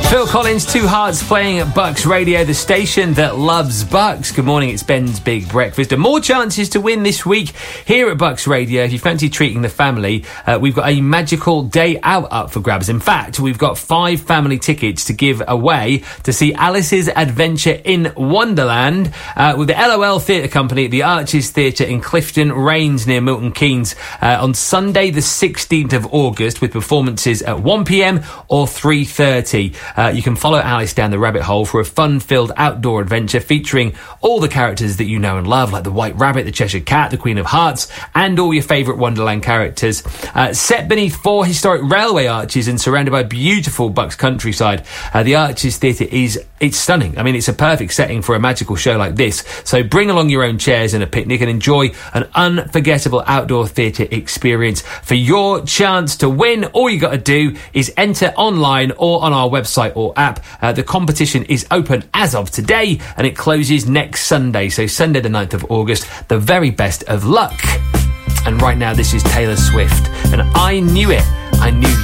Phil Collins, Two Hearts, playing at Bucks Radio, the station that loves Bucks. Good morning, it's Ben's Big Breakfast. And more chances to win this week here at Bucks Radio. If you fancy treating the family, we've got a magical day out up for grabs. In fact, we've got 5 family tickets to give away to see Alice's Adventure in Wonderland with the LOL Theatre Company at the Arches Theatre in Clifton Rains near Milton Keynes on Sunday the 16th of August, with performances at 1pm or 3:30. You can follow Alice down the rabbit hole for a fun-filled outdoor adventure featuring all the characters that you know and love, like the White Rabbit, the Cheshire Cat, the Queen of Hearts, and all your favourite Wonderland characters. Set beneath 4 historic railway arches and surrounded by beautiful Bucks countryside, the Arches Theatre it's stunning. I mean, it's a perfect setting for a magical show like this. So bring along your own chairs and a picnic and enjoy an unforgettable outdoor theatre experience. For your chance to win, all you got to do is enter online or on our website or app. The competition is open as of today and it closes next Sunday. So Sunday the 9th of August. The very best of luck. And right now this is Taylor Swift and I Knew It. I Knew